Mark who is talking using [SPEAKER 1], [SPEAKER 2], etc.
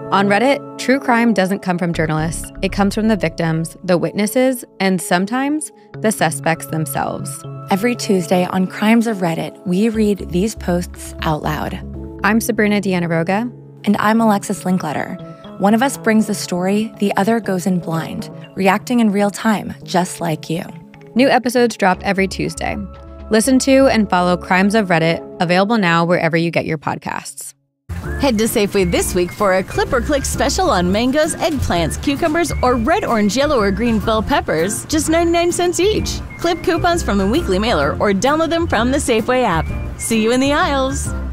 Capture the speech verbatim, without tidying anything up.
[SPEAKER 1] On Reddit, true crime doesn't come from journalists. It comes from the victims, the witnesses, and sometimes the suspects themselves.
[SPEAKER 2] Every Tuesday on Crimes of Reddit, we read these posts out loud.
[SPEAKER 1] I'm Sabrina Dianaroga.
[SPEAKER 2] And I'm Alexis Linkletter. One of us brings the story, the other goes in blind, reacting in real time, just like you.
[SPEAKER 1] New episodes drop every Tuesday. Listen to and follow Crimes of Reddit, available now wherever you get your podcasts.
[SPEAKER 3] Head to Safeway this week for a Clip or Click special on mangoes, eggplants, cucumbers, or red, orange, yellow, or green bell peppers, just ninety-nine cents each. Clip coupons from the weekly mailer or download them from the Safeway app. See you in the aisles.